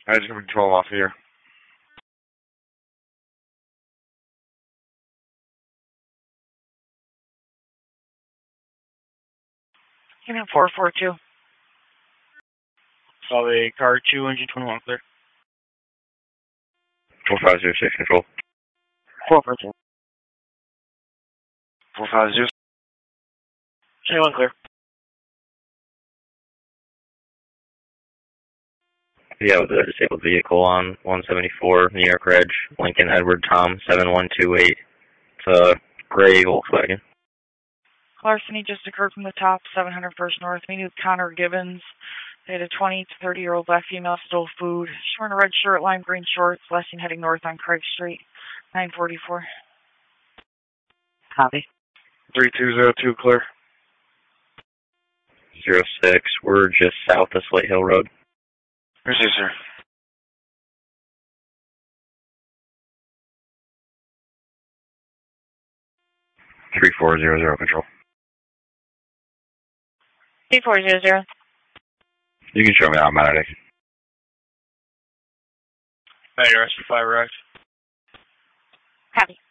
I just gonna control off here. Unit 442. Saw the car 2, engine 21 clear. 4506 control. 442. 450. 21 clear. Yeah, with a disabled vehicle on 174 New York Reg, Lincoln Edward Tom 7128. It's a gray Volkswagen. Larceny just occurred from the top, 700 First North. Meeting with Connor Gibbons. They had a 20 to 30-year-old black female stole food. She's wearing a red shirt, lime green shorts. Last seen heading north on Craig Street, 944. Copy. 3202 clear. 06, we're just south of Slate Hill Road. Received, sir. Three 400 control. 3400. You can show me automatic. Hey, you're SB5 right? Copy.